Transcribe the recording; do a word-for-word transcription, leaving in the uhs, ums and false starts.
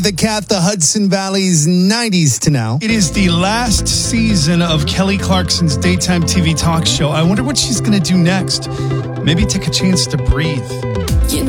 The Cat, the Hudson Valley's nineties to now. It is the last season of Kelly Clarkson's daytime T V talk show. I wonder what she's going to do next. Maybe take a chance to breathe. You